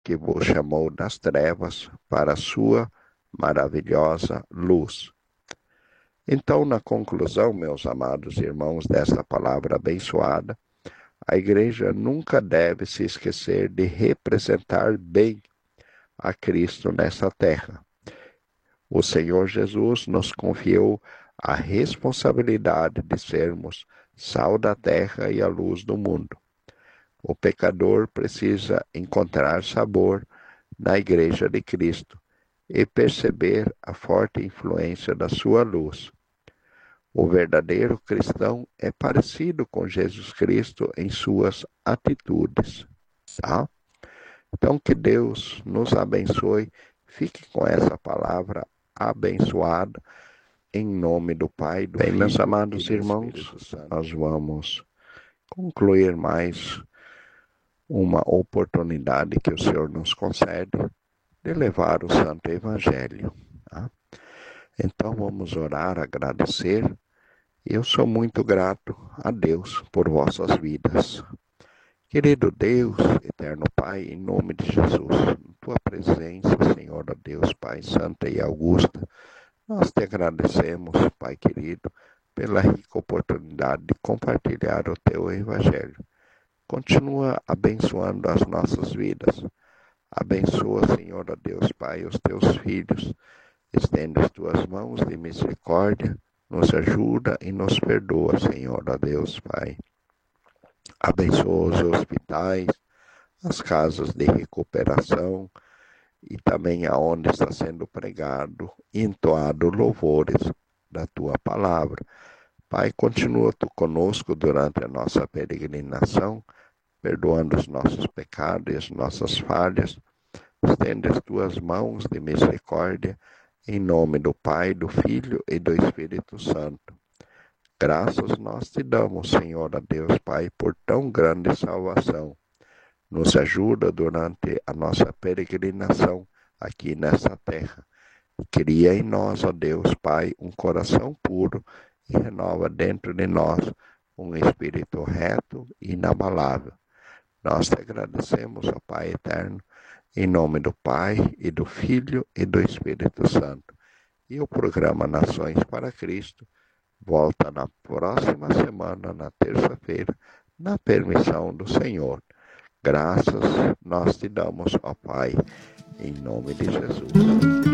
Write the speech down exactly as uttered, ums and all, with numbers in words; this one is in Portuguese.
que vos chamou das trevas para a sua maravilhosa luz. Então, na conclusão, meus amados irmãos, desta palavra abençoada, a igreja nunca deve se esquecer de representar bem a Cristo nessa terra. O Senhor Jesus nos confiou a responsabilidade de sermos sal da terra e a luz do mundo. O pecador precisa encontrar sabor na Igreja de Cristo e perceber a forte influência da sua luz. O verdadeiro cristão é parecido com Jesus Cristo em suas atitudes, tá? Então, que Deus nos abençoe. Fique com essa palavra abençoada, em nome do Pai, do Bem, Filho meus amados e irmãos, nós vamos concluir mais uma oportunidade que o Senhor nos concede de levar o Santo Evangelho. Tá? Então, vamos orar, agradecer. Eu sou muito grato a Deus por vossas vidas. Querido Deus, eterno Pai, em nome de Jesus, em tua presença, Senhor, ó Deus, Pai Santa e Augusta, nós te agradecemos, Pai querido, pela rica oportunidade de compartilhar o teu Evangelho. Continua abençoando as nossas vidas. Abençoa, Senhor, ó Deus, Pai, os teus filhos. Estende as tuas mãos de misericórdia, nos ajuda e nos perdoa, Senhor, ó Deus, Pai. Abençoa os hospitais, as casas de recuperação e também aonde está sendo pregado e entoado louvores da tua palavra. Pai, continua tu conosco durante a nossa peregrinação, perdoando os nossos pecados e as nossas falhas. Estende as tuas mãos de misericórdia, em nome do Pai, do Filho e do Espírito Santo. Graças nós te damos, Senhor, a Deus Pai, por tão grande salvação. Nos ajuda durante a nossa peregrinação aqui nessa terra. Cria em nós, ó Deus Pai, um coração puro e renova dentro de nós um espírito reto e inabalável. Nós te agradecemos, ó Pai eterno, em nome do Pai, e do Filho, e do Espírito Santo. E o programa Nações para Cristo volta na próxima semana, na terça-feira, na permissão do Senhor. Graças nós te damos, ó Pai, em nome de Jesus.